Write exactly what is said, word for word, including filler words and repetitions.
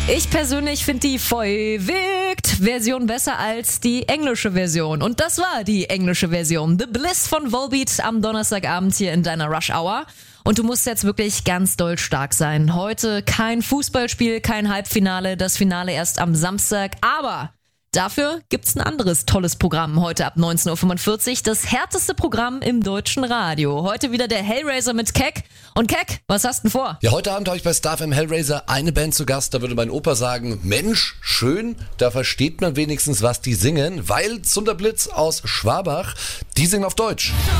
Ich persönlich finde die Vollwicht-Version besser als die englische Version. Und das war die englische Version. The Bliss von Volbeat am Donnerstagabend hier in deiner Rush Hour. Und du musst jetzt wirklich ganz doll stark sein. Heute kein Fußballspiel, kein Halbfinale, das Finale erst am Samstag. Aber dafür gibt's ein anderes tolles Programm heute ab neunzehn Uhr fünfundvierzig. Das härteste Programm im deutschen Radio. Heute wieder der Hellraiser mit Keck. Und Keck, was hast du denn vor? Ja, heute Abend habe ich bei Star F M Hellraiser eine Band zu Gast. Da würde mein Opa sagen, Mensch, schön, da versteht man wenigstens, was die singen. Weil Zunderblitz aus Schwabach, die singen auf Deutsch.